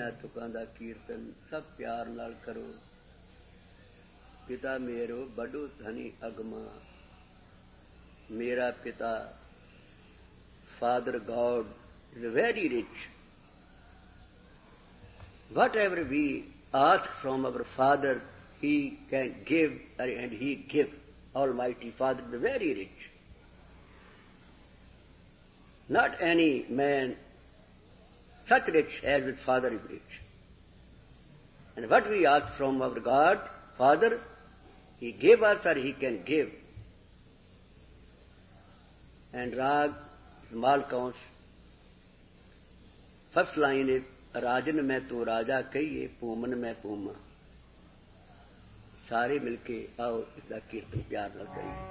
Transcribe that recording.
इन्हां तुकां दा कीर्तन सब प्यार नाल करो। पिता मेरो बड़ो धनी अगमा, मेरा पिता Father God is very rich. Whatever we ask from our Father, He can give, and He gives. Almighty Father is very rich. Not any man such rich as his Father is rich. And what we ask from our God, Father, He gave us or He can give. And Rag, Mal Kaunsh, first line is, राजन में तो राजा कहिए, पूमन में Puma. सारे मिलके आओ इसका कीर्तन प्यार न करिए।